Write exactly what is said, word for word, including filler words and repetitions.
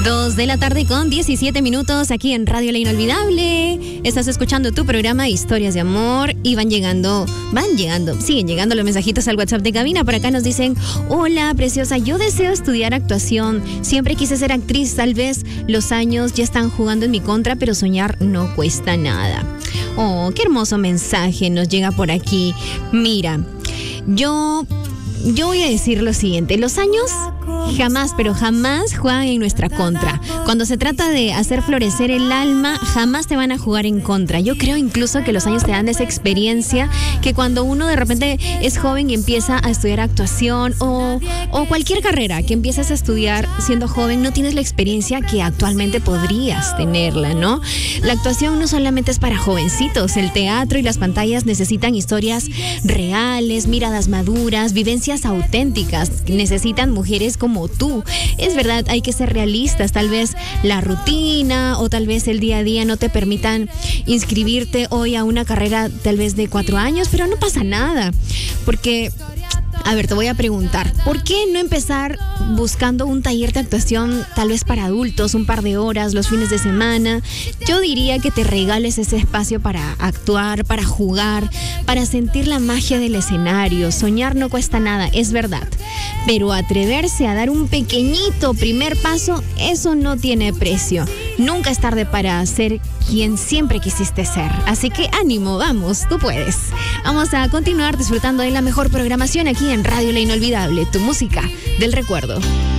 Dos de la tarde con diecisiete minutos aquí en Radio La Inolvidable. Estás escuchando tu programa Historias de Amor y van llegando, van llegando, siguen llegando los mensajitos al WhatsApp de cabina. Por acá nos dicen: hola, preciosa, yo deseo estudiar actuación. Siempre quise ser actriz, tal vez los años ya están jugando en mi contra, pero soñar no cuesta nada. Oh, qué hermoso mensaje nos llega por aquí. Mira, yo... Yo voy a decir lo siguiente: los años jamás, pero jamás juegan en nuestra contra. Cuando se trata de hacer florecer el alma, jamás te van a jugar en contra. Yo creo incluso que los años te dan esa experiencia que cuando uno de repente es joven y empieza a estudiar actuación o, o cualquier carrera que empiezas a estudiar siendo joven, no tienes la experiencia que actualmente podrías tenerla, ¿no? La actuación no solamente es para jovencitos. El teatro y las pantallas necesitan historias reales, miradas maduras, vivencias auténticas. Necesitan mujeres como tú. Es verdad, hay que ser realistas. Tal vez la rutina o tal vez el día a día no te permitan inscribirte hoy a una carrera tal vez de cuatro años, pero no pasa nada. Porque... A ver, te voy a preguntar, ¿por qué no empezar buscando un taller de actuación tal vez para adultos, un par de horas, los fines de semana? Yo diría que te regales ese espacio para actuar, para jugar, para sentir la magia del escenario. Soñar no cuesta nada, es verdad. Pero atreverse a dar un pequeñito primer paso, eso no tiene precio. Nunca es tarde para ser quien siempre quisiste ser. Así que ánimo, vamos, tú puedes. Vamos a continuar disfrutando de la mejor programación aquí en Radio La Inolvidable, tu música del recuerdo.